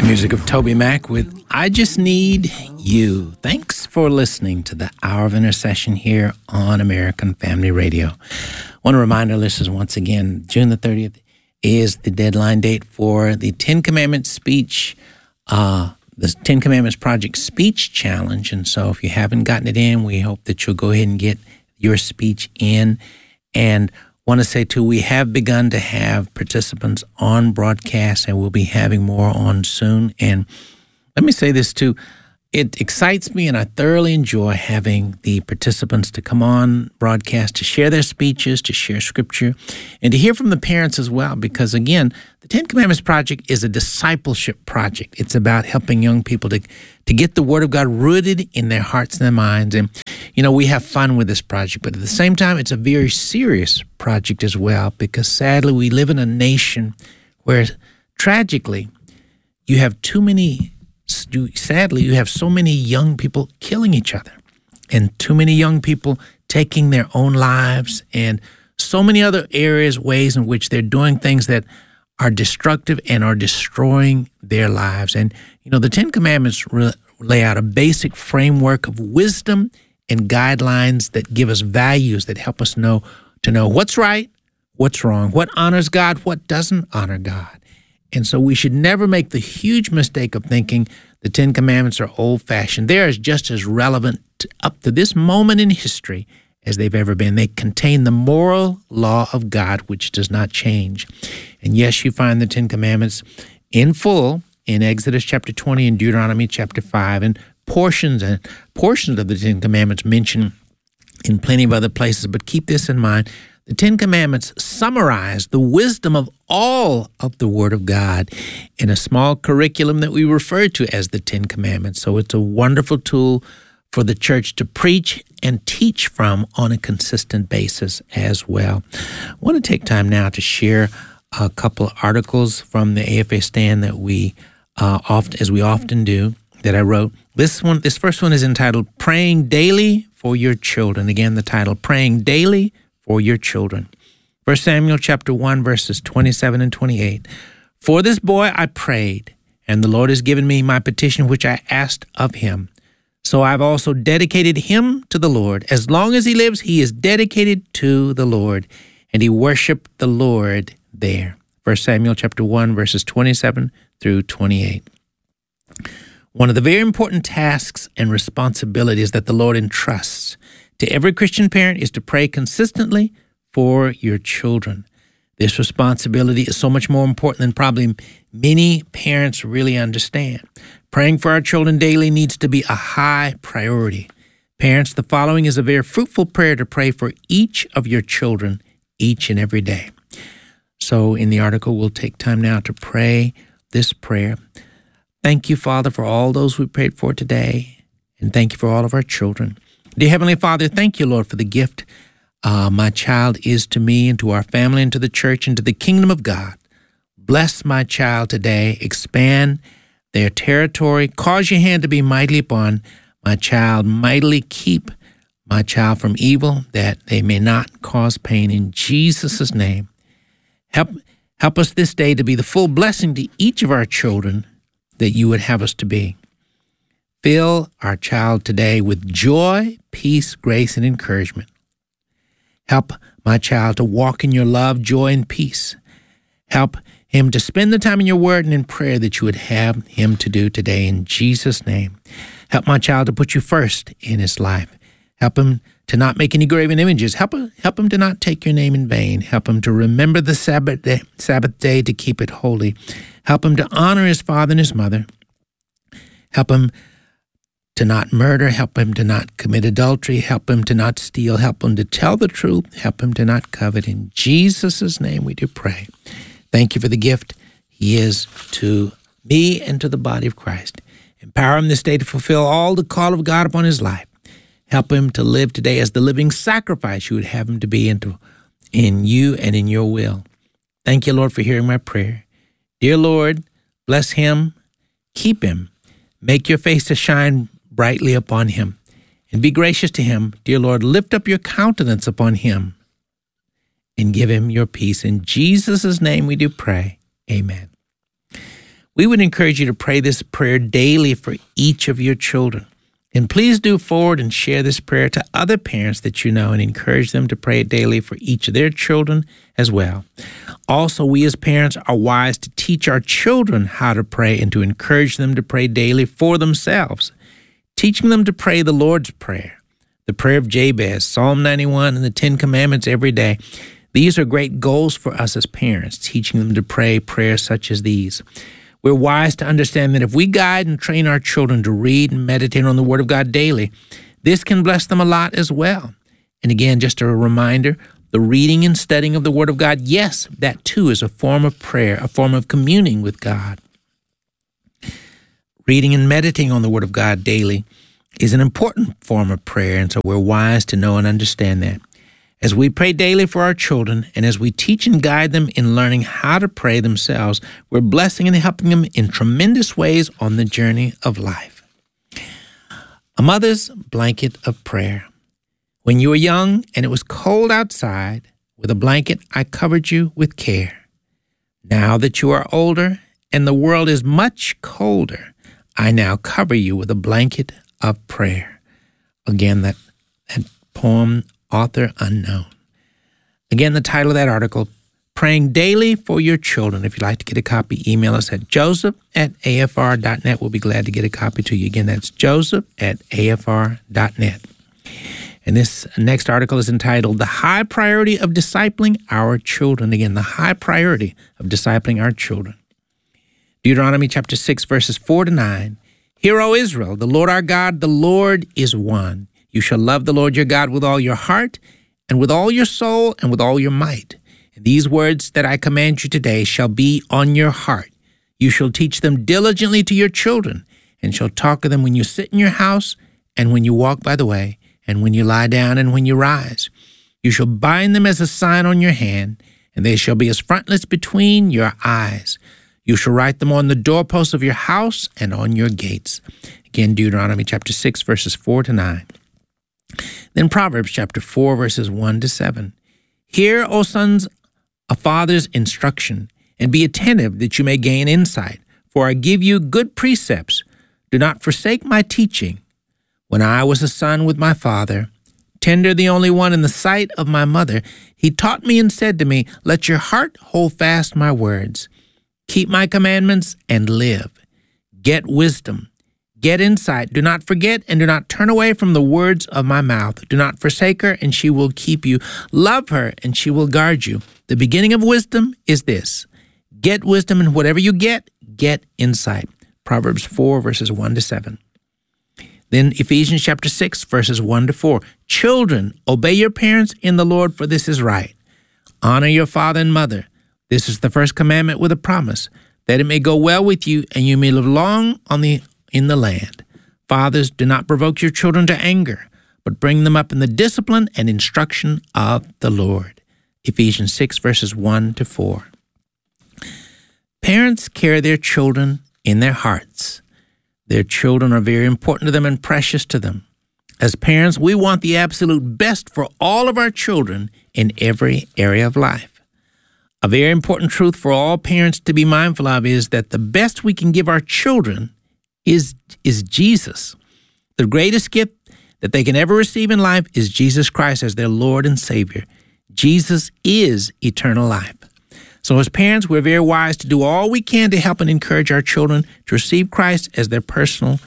Music of Toby Mac with I Just Need You. Thanks for listening to the Hour of Intercession here on American Family Radio. I want to remind our listeners once again, June the 30th is the deadline date for the Ten Commandments speech, the Ten Commandments Project Speech Challenge. And so if you haven't gotten it in, we hope that you'll go ahead and get your speech in. And want to say, too, we have begun to have participants on broadcast, and we'll be having more on soon. And let me say this, too. It excites me, and I thoroughly enjoy having the participants to come on broadcast to share their speeches, to share scripture, and to hear from the parents as well. Because, again, the Ten Commandments Project is a discipleship project. It's about helping young people to get the Word of God rooted in their hearts and their minds. And, you know, we have fun with this project, but at the same time, it's a very serious project as well, because sadly, we live in a nation where, tragically, you have sadly, you have so many young people killing each other, and too many young people taking their own lives, and so many other ways in which they're doing things that are destructive and are destroying their lives. And, you know, the Ten Commandments lay out a basic framework of wisdom and guidelines that give us values that help us know what's right, what's wrong, what honors God, what doesn't honor God. And so we should never make the huge mistake of thinking the Ten Commandments are old-fashioned. They are just as relevant up to this moment in history as they've ever been. They contain the moral law of God, which does not change. And yes, you find the Ten Commandments in full in Exodus chapter 20 and Deuteronomy chapter 5, and portions of the Ten Commandments mentioned in plenty of other places. But keep this in mind. The Ten Commandments summarize the wisdom of all of the Word of God in a small curriculum that we refer to as the Ten Commandments. So it's a wonderful tool for the church to preach and teach from on a consistent basis as well. I want to take time now to share a couple of articles from the AFA Stand that we often do, that I wrote. This first one is entitled Praying Daily for Your Children. Again, the title, Praying Daily for Your Children. 1 Samuel chapter 1, verses 27 and 28. For this boy I prayed, and the Lord has given me my petition which I asked of him. So I've also dedicated him to the Lord. As long as he lives, he is dedicated to the Lord, and he worshiped the Lord there. 1 Samuel chapter 1, verses 27 through 28. One of the very important tasks and responsibilities that the Lord entrusts to every Christian parent is to pray consistently for your children. This responsibility is so much more important than probably many parents really understand. Praying for our children daily needs to be a high priority. Parents, the following is a very fruitful prayer to pray for each of your children each and every day. So in the article, we'll take time now to pray this prayer. Thank you, Father, for all those we prayed for today, and thank you for all of our children. Dear Heavenly Father, thank you, Lord, for the gift my child is to me and to our family and to the church and to the kingdom of God. Bless my child today. Expand their territory. Cause your hand to be mightily upon my child. Mightily keep my child from evil, that they may not cause pain. In Jesus' name, help us this day to be the full blessing to each of our children that you would have us to be. Fill our child today with joy, peace, grace, and encouragement. Help my child to walk in your love, joy, and peace. Help him to spend the time in your word and in prayer that you would have him to do today in Jesus' name. Help my child to put you first in his life. Help him to not make any graven images. Help him to not take your name in vain. Help him to remember the Sabbath day to keep it holy. Help him to honor his father and his mother. Help him to not murder, help him to not commit adultery, help him to not steal, help him to tell the truth, help him to not covet. In Jesus' name we do pray. Thank you for the gift he is to me and to the body of Christ. Empower him this day to fulfill all the call of God upon his life. Help him to live today as the living sacrifice you would have him to be in you and in your will. Thank you, Lord, for hearing my prayer. Dear Lord, bless him, keep him, make your face to shine brightly upon him, and be gracious to him. Dear Lord, lift up your countenance upon him and give him your peace. In Jesus' name we do pray. Amen. We would encourage you to pray this prayer daily for each of your children. And please do forward and share this prayer to other parents that you know and encourage them to pray it daily for each of their children as well. Also, we as parents are wise to teach our children how to pray and to encourage them to pray daily for themselves, teaching them to pray the Lord's Prayer, the prayer of Jabez, Psalm 91, and the 10 Commandments every day. These are great goals for us as parents, teaching them to pray prayers such as these. We're wise to understand that if we guide and train our children to read and meditate on the Word of God daily, this can bless them a lot as well. And again, just a reminder, the reading and studying of the Word of God, yes, that too is a form of prayer, a form of communing with God. Reading and meditating on the Word of God daily is an important form of prayer, and so we're wise to know and understand that. As we pray daily for our children, and as we teach and guide them in learning how to pray themselves, we're blessing and helping them in tremendous ways on the journey of life. A mother's blanket of prayer. When you were young and it was cold outside, with a blanket I covered you with care. Now that you are older and the world is much colder, I now cover you with a blanket of prayer. Again, that poem, author unknown. Again, the title of that article, Praying Daily for Your Children. If you'd like to get a copy, email us at joseph@afr.net. We'll be glad to get a copy to you. Again, that's joseph@afr.net. And this next article is entitled, The High Priority of Discipling Our Children. Again, the high priority of discipling our children. Deuteronomy chapter 6, verses 4-9. Hear, O Israel, the Lord our God, the Lord is one. You shall love the Lord your God with all your heart and with all your soul and with all your might. And these words that I command you today shall be on your heart. You shall teach them diligently to your children and shall talk of them when you sit in your house and when you walk by the way and when you lie down and when you rise. You shall bind them as a sign on your hand, and they shall be as frontlets between your eyes. You shall write them on the doorposts of your house and on your gates. Again, Deuteronomy chapter 6, verses 4-9. Then Proverbs chapter 4, verses 1-7. Hear, O sons, a father's instruction, and be attentive that you may gain insight. For I give you good precepts. Do not forsake my teaching. When I was a son with my father, tender the only one in the sight of my mother, he taught me and said to me, Let your heart hold fast my words. Keep my commandments and live. Get wisdom. Get insight. Do not forget and do not turn away from the words of my mouth. Do not forsake her, and she will keep you. Love her, and she will guard you. The beginning of wisdom is this. Get wisdom, and whatever you get insight. Proverbs 4, verses 1-7. Then Ephesians chapter 6, verses 1-4. Children, obey your parents in the Lord, for this is right. Honor your father and mother. This is the first commandment with a promise, that it may go well with you, and you may live long in the land. Fathers, do not provoke your children to anger, but bring them up in the discipline and instruction of the Lord. Ephesians 6, verses 1-4. Parents carry their children in their hearts. Their children are very important to them and precious to them. As parents, we want the absolute best for all of our children in every area of life. A very important truth for all parents to be mindful of is that the best we can give our children is Jesus. The greatest gift that they can ever receive in life is Jesus Christ as their Lord and Savior. Jesus is eternal life. So as parents, we're very wise to do all we can to help and encourage our children to receive Christ as their personal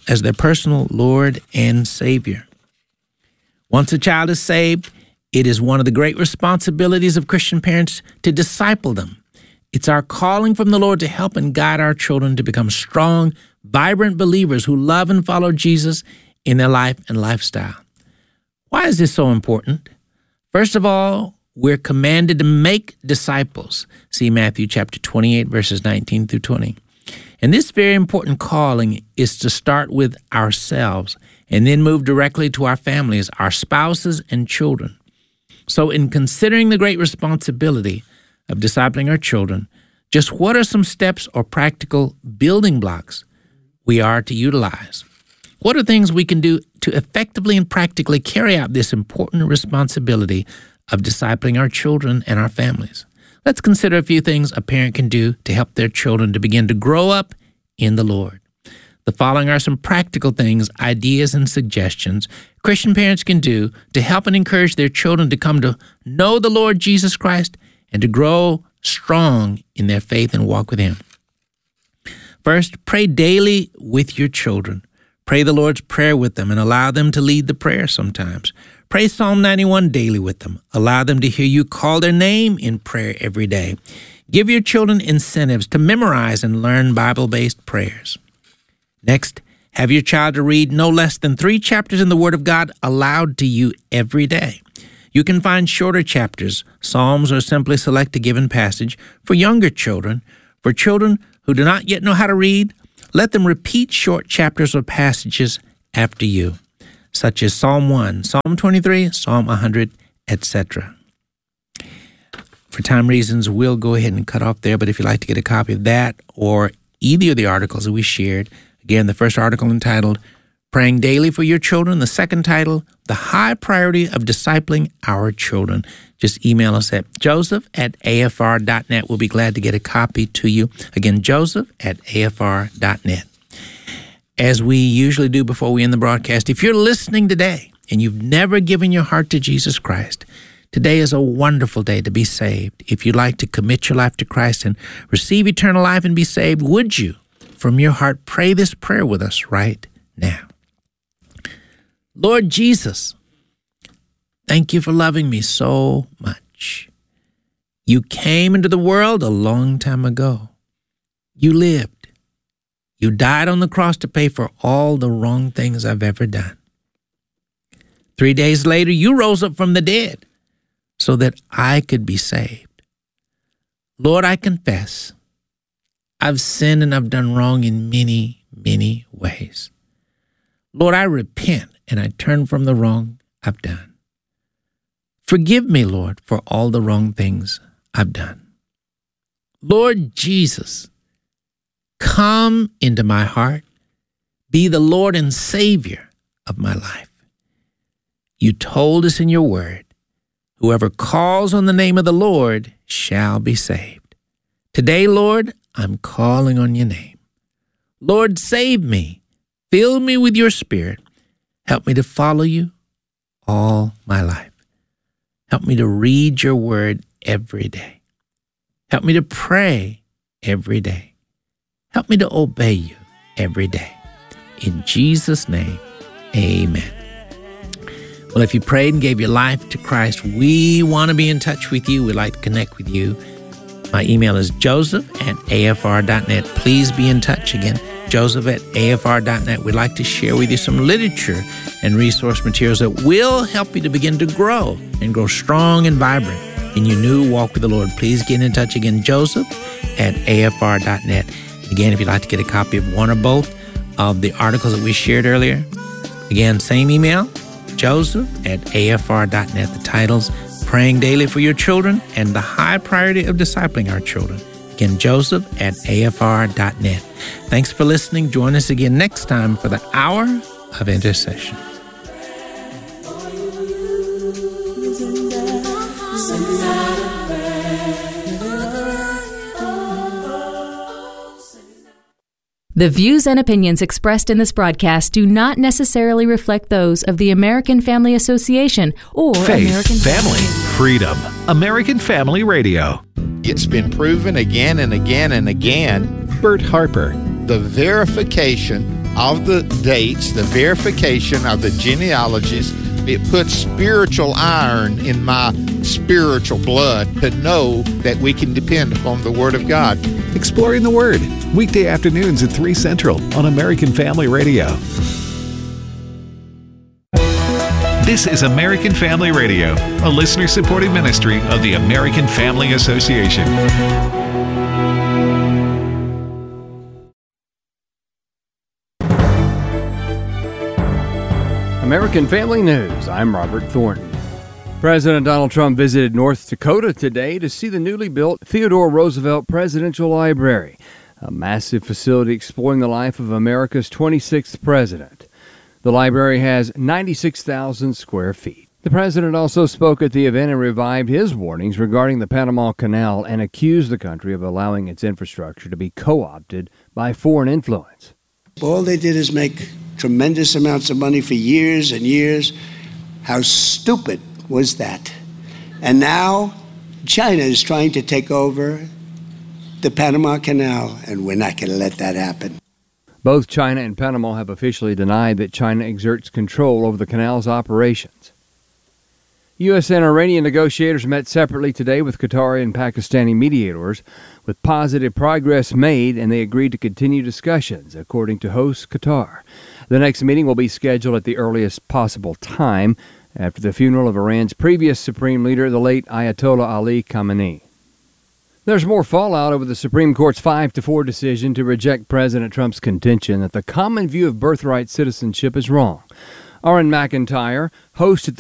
Lord and Savior. Once a child is saved, it is one of the great responsibilities of Christian parents to disciple them. It's our calling from the Lord to help and guide our children to become strong, vibrant believers who love and follow Jesus in their life and lifestyle. Why is this so important? First of all, we're commanded to make disciples. See Matthew chapter 28, verses 19-20. And this very important calling is to start with ourselves and then move directly to our families, our spouses, and children. So in considering the great responsibility of discipling our children, just what are some steps or practical building blocks we are to utilize? What are things we can do to effectively and practically carry out this important responsibility of discipling our children and our families? Let's consider a few things a parent can do to help their children to begin to grow up in the Lord. The following are some practical things, ideas, and suggestions Christian parents can do to help and encourage their children to come to know the Lord Jesus Christ and to grow strong in their faith and walk with Him. First, pray daily with your children. Pray the Lord's Prayer with them and allow them to lead the prayer sometimes. Pray Psalm 91 daily with them. Allow them to hear you call their name in prayer every day. Give your children incentives to memorize and learn Bible-based prayers. Next, have your child to read no less than 3 chapters in the Word of God aloud to you every day. You can find shorter chapters, psalms, or simply select a given passage for younger children. For children who do not yet know how to read, let them repeat short chapters or passages after you, such as Psalm 1, Psalm 23, Psalm 100, etc. For time reasons, we'll go ahead and cut off there, but if you'd like to get a copy of that or either of the articles that we shared, again, the first article entitled, Praying Daily for Your Children. The second title, The High Priority of Discipling Our Children. Just email us at joseph@afr.net. We'll be glad to get a copy to you. Again, joseph@afr.net. As we usually do before we end the broadcast, if you're listening today and you've never given your heart to Jesus Christ, today is a wonderful day to be saved. If you'd like to commit your life to Christ and receive eternal life and be saved, would you, from your heart, pray this prayer with us right now? Lord Jesus, thank you for loving me so much. You came into the world a long time ago. You lived. You died on the cross to pay for all the wrong things I've ever done. 3 days later, you rose up from the dead so that I could be saved. Lord, I confess I've sinned and I've done wrong in many, many ways. Lord, I repent and I turn from the wrong I've done. Forgive me, Lord, for all the wrong things I've done. Lord Jesus, come into my heart. Be the Lord and Savior of my life. You told us in your word, whoever calls on the name of the Lord shall be saved. Today, Lord, I'm calling on your name. Lord, save me. Fill me with your Spirit. Help me to follow you all my life. Help me to read your word every day. Help me to pray every day. Help me to obey you every day. In Jesus' name, amen. Well, if you prayed and gave your life to Christ, we want to be in touch with you. We'd like to connect with you. My email is joseph@afr.net. Please be in touch. Again, joseph@afr.net. We'd like to share with you some literature and resource materials that will help you to begin to grow and grow strong and vibrant in your new walk with the Lord. Please get in touch. Again, joseph@afr.net. Again, if you'd like to get a copy of one or both of the articles that we shared earlier, again, same email, joseph@afr.net. The titles, Praying Daily for Your Children and The High Priority of Discipling Our Children. Again, joseph@afr.net. Thanks for listening. Join us again next time for the Hour of Intercession. The views and opinions expressed in this broadcast do not necessarily reflect those of the American Family Association or Faith, American Family, Freedom, American Family Radio. It's been proven again and again and again. Bert Harper. The verification of the dates, the verification of the genealogies, it puts spiritual iron in my spiritual blood to know that we can depend upon the Word of God. Exploring the Word, weekday afternoons at 3 Central on American Family Radio. This is American Family Radio, a listener-supported ministry of the American Family Association. American Family News, I'm Robert Thornton. President Donald Trump visited North Dakota today to see the newly built Theodore Roosevelt Presidential Library, a massive facility exploring the life of America's 26th president. The library has 96,000 square feet. The president also spoke at the event and revived his warnings regarding the Panama Canal and accused the country of allowing its infrastructure to be co-opted by foreign influence. All they did is make tremendous amounts of money for years and years. How stupid was that? And now China is trying to take over the Panama Canal, and we're not going to let that happen. Both China and Panama have officially denied that China exerts control over the canal's operations. U.S. and Iranian negotiators met separately today with Qatari and Pakistani mediators, with positive progress made, and they agreed to continue discussions, according to host Qatar. The next meeting will be scheduled at the earliest possible time after the funeral of Iran's previous supreme leader, the late Ayatollah Ali Khamenei. There's more fallout over the Supreme Court's 5-4 decision to reject President Trump's contention that the common view of birthright citizenship is wrong. Aaron McIntyre, host at